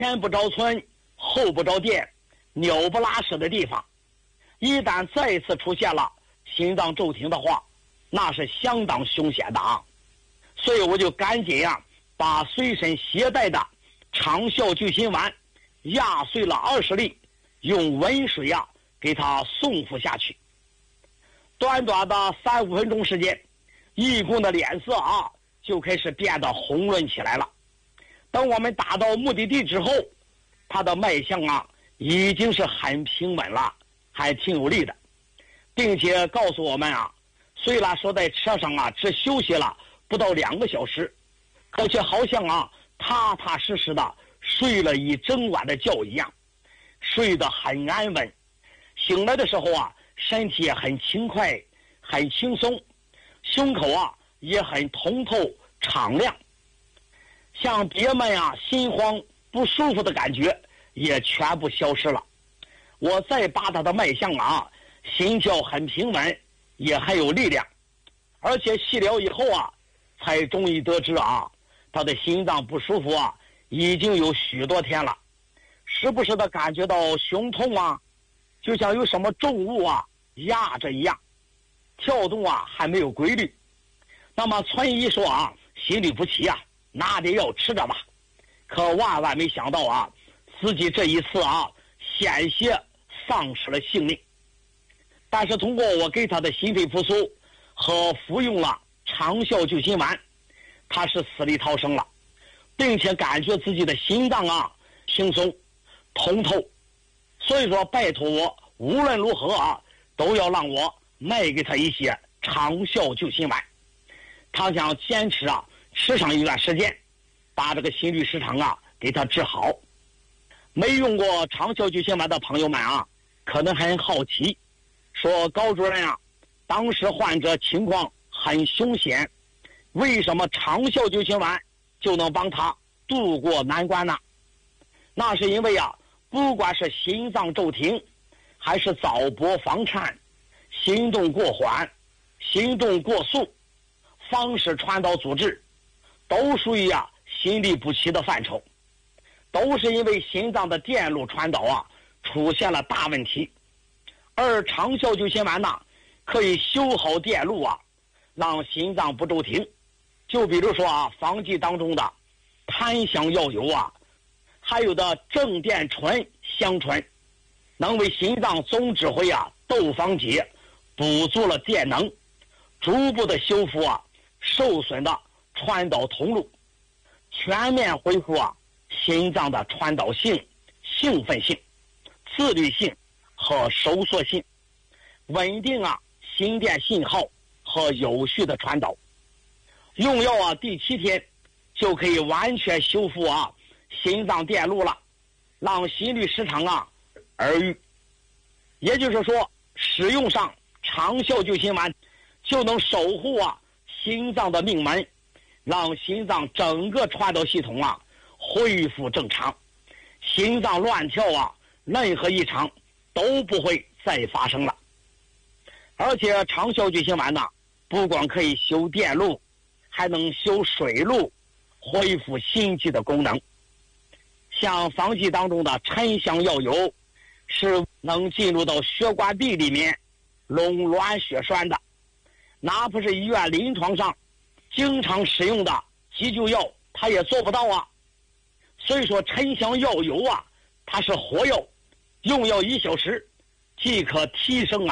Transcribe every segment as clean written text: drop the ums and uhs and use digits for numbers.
前不着村后不着店，鸟不拉屎的地方，一旦再次出现了心脏骤停的话，那是相当凶险的啊。所以我就赶紧把随身携带的长效救心丸压碎了20粒，用温水给它送服下去。短短的3-5分钟时间，义工的脸色就开始变得红润起来了。等我们达到目的地之后，他的脉象已经是很平稳了，还挺有力的，并且告诉我们虽然说在车上只休息了不到2个小时，而且好像踏踏实实的睡了一整晚的觉一样，睡得很安稳。醒来的时候身体也很轻快，很轻松，胸口也很通透敞亮。像别们心慌不舒服的感觉也全部消失了。我再把他的脉象心跳很平稳，也很有力量，而且细聊以后才终于得知他的心脏不舒服已经有许多天了，时不时的感觉到胸痛就像有什么重物压着一样，跳动还没有规律。那么村医说心律不齐拿点药吃着吧。可万万没想到自己这一次险些丧失了性命。但是通过我给他的心肺复苏和服用了长效救心丸，他是死里逃生了，并且感觉自己的心脏轻松通透。所以说拜托我无论如何都要让我卖给他一些长效救心丸。他想坚持吃上一段时间，把这个心律失常给他治好。没用过长效救心丸的朋友们可能很好奇，说高主任当时患者情况很凶险，为什么长效救心丸就能帮他渡过难关呢？那是因为不管是心脏骤停，还是早搏房颤、行动过缓、行动过速、房室传导阻滞，都属于心律不齐的范畴，都是因为心脏的电路传导出现了大问题。而长效救心丸可以修好电路让心脏不骤停。就比如说方剂当中的檀香药油还有的正电醇香醇，能为心脏总指挥窦房结补足了电能，逐步的修复受损的传导通路，全面恢复心脏的传导性、兴奋性、自律性和收缩性，稳定心电信号和有序的传导。用药第7天就可以完全修复心脏电路了，让心律失常而愈。也就是说，使用上长效救心丸就能守护心脏的命门，让心脏整个传导系统恢复正常，心脏乱跳任何异常都不会再发生了。而且长效救心丸不光可以修电路，还能修水路，恢复心肌的功能。像方剂当中的沉香药油是能进入到血管壁里面垄乱血栓的，哪怕是医院临床上经常使用的急救药它也做不到所以说沉香药油它是活药，用药1小时即可提升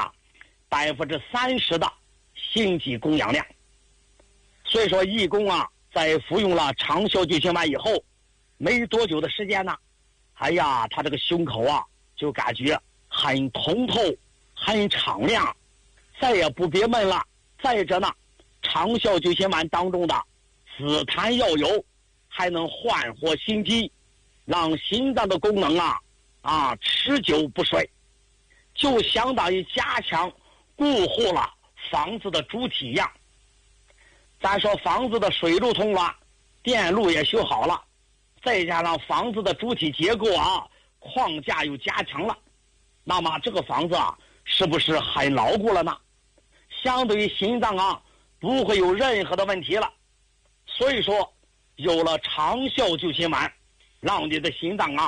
30%的心肌供氧量。所以说义工在服用了长效救心丸以后没多久的时间他这个胸口就感觉很通透很敞亮，再也不憋闷了。再者长效救心丸当中的紫檀药油还能焕活心肌，让心脏的功能持久不衰，就相当于加强固护了房子的主体一样。咱说房子的水路通了，电路也修好了，再加上房子的主体结构框架又加强了，那么这个房子是不是很牢固了呢？相对于心脏不会有任何的问题了。所以说有了长效救心丸， 让你的心脏啊